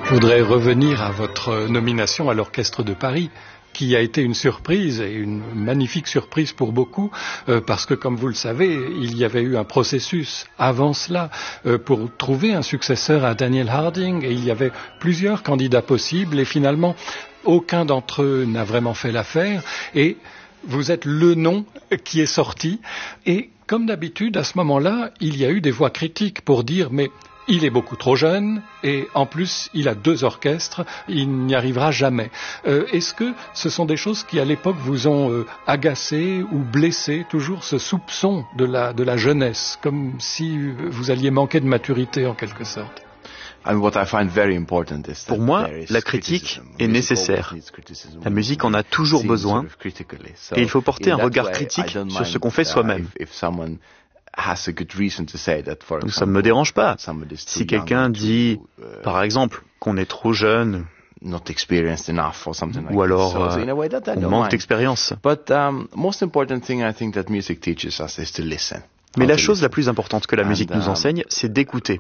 Je voudrais revenir à votre nomination à l'Orchestre de Paris, qui a été une surprise et une magnifique surprise pour beaucoup, parce que, comme vous le savez, il y avait eu un processus avant cela pour trouver un successeur à Daniel Harding, et il y avait plusieurs candidats possibles, et finalement, aucun d'entre eux n'a vraiment fait l'affaire, et vous êtes le nom qui est sorti, et comme d'habitude, à ce moment-là, il y a eu des voix critiques pour dire « mais il est beaucoup trop jeune et en plus il a 2 orchestres, il n'y arrivera jamais ». Est-ce que ce sont des choses qui à l'époque vous ont agacé ou blessé, toujours ce soupçon de la jeunesse, comme si vous alliez manquer de maturité en quelque sorte? Pour moi, la critique est nécessaire. La musique en a toujours besoin et il faut porter un regard critique sur ce qu'on fait soi-même. Donc ça ne me dérange pas. Si quelqu'un dit, par exemple, qu'on est trop jeune, ou alors on manque d'expérience. Mais la chose la plus importante que la musique nous enseigne, c'est d'écouter.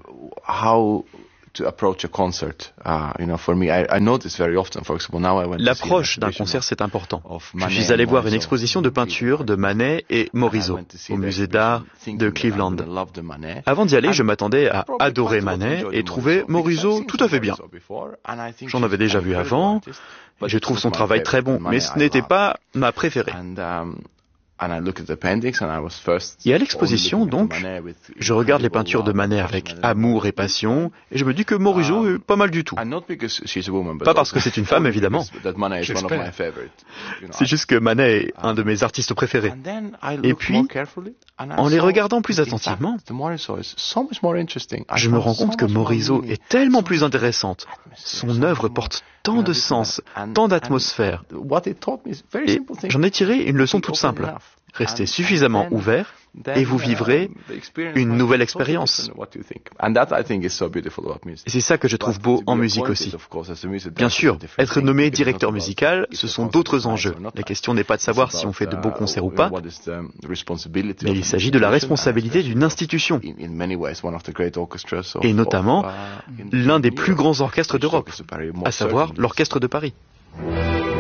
L'approche d'un concert, c'est important. Je suis allé voir une exposition de peinture de Manet et Morisot au musée d'art de Cleveland. Avant d'y aller, je m'attendais à adorer Manet et trouver Morisot tout à fait bien. J'en avais déjà vu avant, je trouve son travail très bon, mais ce n'était pas ma préférée. Et à l'exposition, donc, je regarde les peintures de Manet avec amour et passion, et je me dis que Morisot est pas mal du tout. Pas parce que c'est une femme, évidemment. C'est juste que Manet est un de mes artistes préférés. Et puis, en les regardant plus attentivement, je me rends compte que Morisot est tellement plus intéressante. Son œuvre porte tant de sens, tant d'atmosphère. Et j'en ai tiré une leçon toute simple. Restez suffisamment ouvert et vous vivrez une nouvelle expérience. Et c'est ça que je trouve beau en musique aussi. Bien sûr, être nommé directeur musical, ce sont d'autres enjeux. La question n'est pas de savoir si on fait de beaux concerts ou pas, mais il s'agit de la responsabilité d'une institution, et notamment l'un des plus grands orchestres d'Europe, à savoir l'Orchestre de Paris.